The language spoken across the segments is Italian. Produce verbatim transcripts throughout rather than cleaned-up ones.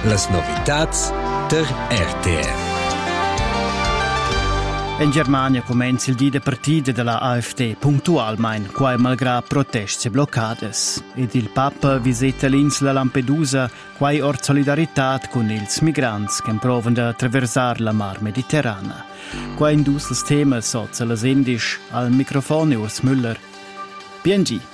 Las novitats der R T R. In Germania comincia il dì de partita della A F D puntualmente, quai malgrà proteste e bloccades. Ed il Papa visita l'insula Lampedusa, quai or solidarietà con ils migranti che provano di attraversare la mar Mediterranea. Quai indus les temas sozza las indisch, al microfono Urs Müller. B N G.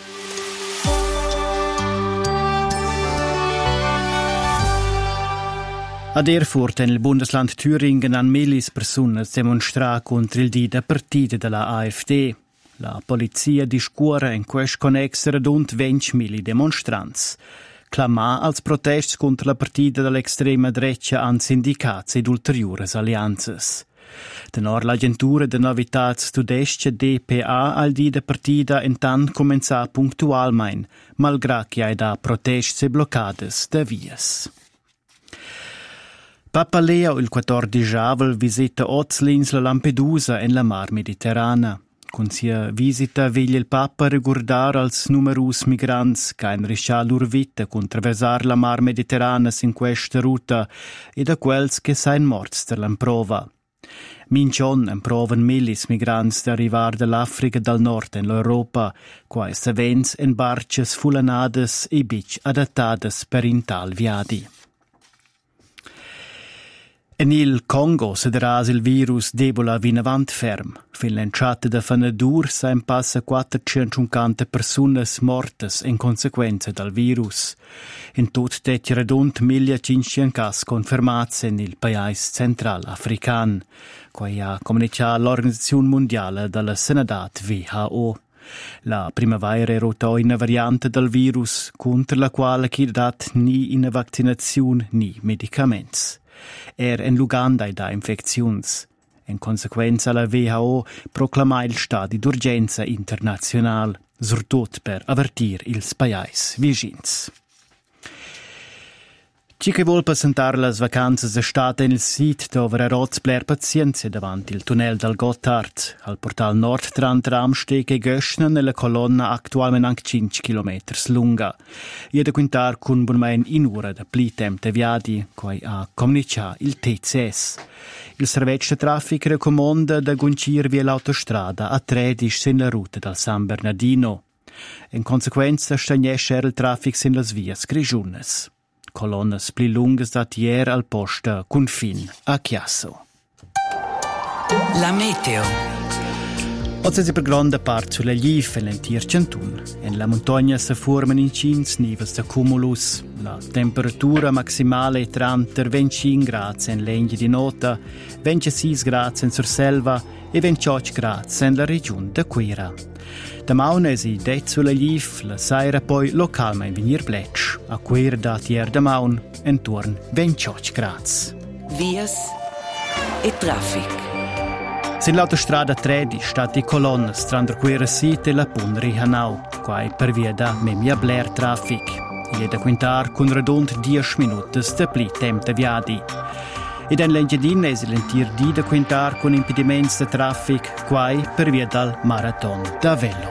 Ad Erfurt, nel Bundesland Thüringen, han milis personas demonstrà contro il dì da partita della A F D. La polizia discuora in quest connex rund venti mili demonstranti. Clamà als protesti contro la partita dell'extrema destra han sindicati ed ulteriores alleanzas. Tenor l'agentura de novitats studesce D P A al dì da partita intant començà puntualmein, malgrà che hai da protesti e bloccades da vias. Papa Leo il quattordici avril visita oz l'insula Lampedusa in la mar Mediterranea. Con sia visita veglia il Papa riguardare als numerus migranti che hanno riscià lur vita con traversare la mar Mediterranea in questa ruta e da quels che sain morts der l'improva. Mincion improvan milis migranti da arrivare dall'Africa dal nord in l'Europa, quai savens in barces fulanades e bic adattades per in tal viadi. In il Congo si darà il virus d'Ebola vinavant ferm. Fin l'entrata da Fanadur sain passa quattrocentocinquanta persone morte in conseguenza del virus. In tut det redund millecinquecento casi confermati nel paese central african, quai ha comunicato l'Organizzazione Mondiale della Sanità W H O. La primavera era una variante del virus contro la quale chi dat ni in vaccinazione ni medicamenti. Er in Luganda da infeczions. In conseguenza la W H O proclama il stato d'urgenza internazionale, surtot per avertir ils pajais vigins. Ci che vuol presentare le vacanze d'estate nel sito dove eroz bler pazienza davanti il tunnel del Gotthard, al portal nord tran tramsteg e Göschna nella colonna attualmente anche cinque chilometri lunga. Io da quintar con bunmain in ora da pli temp de viadi, quai a comunica il T C S. Il servizio di traffico raccomanda da guncir via l'autostrada a tredici in la ruta del San Bernardino. In conseguenza stagnesce il traffico in las vias grigiunes. Colonnes pli lungas dat ier al posta confin a Chiasso. La meteo. Oggi si per grande parte sulle Glif e l'Entier Cantun. In la montagna si formano incins nives da cumulus. La temperatura maximale è tra venticinque gradi in legni di nota, ventisei gradi in Surselva e ventotto gradi in la regione da Quira. Da mauna si det sulle Glif, la saira poi localmente venir bletsch. A Quira dat ier da maun, intorno ventotto gradi. Vias e traffic. Sin l'autostrada tredici stati colonne tra quella sita e la Punri Hanau, quai per via da memia bler traffic. Il è da quintar con redond dieci minuti da pli temp de viadi. Ed in l'engedin è l'entir di da quintar con impedimenti de traffic, quai per via dal marathon da velo.